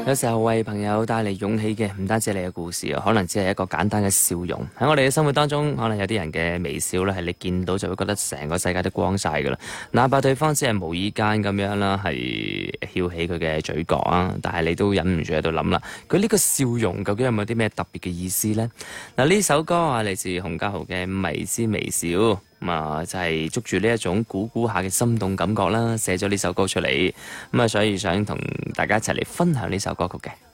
有時候為朋友帶嚟勇氣嘅，唔單止係你嘅故事啊，可能只係一個簡單嘅笑容。喺我哋嘅生活當中，可能有啲人嘅微笑咧，係你見到就會覺得成個世界都光晒噶啦。哪怕對方只係無意間咁樣啦，係翹起佢嘅嘴角啊，但係你都忍唔住喺度諗啦，佢呢個笑容究竟有冇啲咩特別嘅意思呢？嗱，呢首歌啊，嚟自洪嘉豪嘅《迷之微笑》。就係捉住呢一種估估下嘅心動感覺啦，寫咗呢首歌出嚟，所以想同大家一齊嚟分享呢首歌曲嘅。